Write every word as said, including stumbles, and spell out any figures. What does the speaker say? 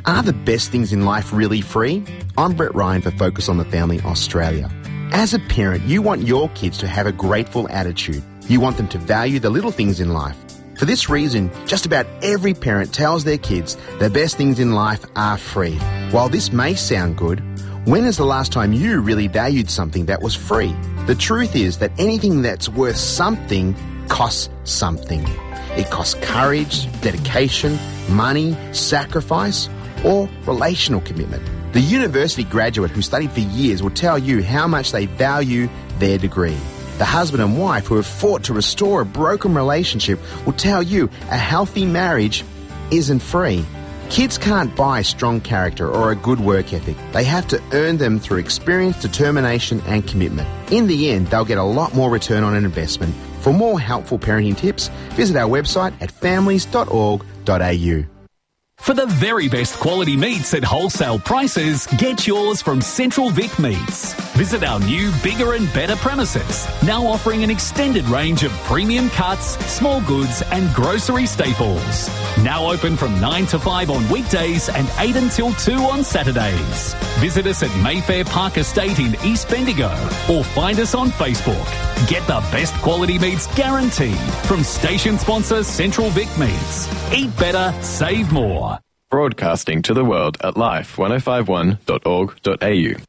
Are the best things in life really free? I'm Brett Ryan for Focus on the Family Australia. As a parent, you want your kids to have a grateful attitude. You want them to value the little things in life. For this reason, just about every parent tells their kids the best things in life are free. While this may sound good, when is the last time you really valued something that was free? The truth is that anything that's worth something costs something. It costs courage, dedication, money, sacrifice, or relational commitment. The university graduate who studied for years will tell you how much they value their degree. The husband and wife who have fought to restore a broken relationship will tell you a healthy marriage isn't free. Kids can't buy strong character or a good work ethic. They have to earn them through experience, determination and commitment. In the end, they'll get a lot more return on an investment. For more helpful parenting tips, visit our website at families dot org dot a u. For the very best quality meats at wholesale prices, get yours from Central Vic Meats. Visit our new, bigger and better premises, now offering an extended range of premium cuts, small goods and grocery staples. Now open from nine to five on weekdays and eight until two on Saturdays. Visit us at Mayfair Park Estate in East Bendigo or find us on Facebook. Get the best quality meats guaranteed from station sponsor Central Vic Meats. Eat better, save more. Broadcasting to the world at life ten fifty-one dot org dot a u.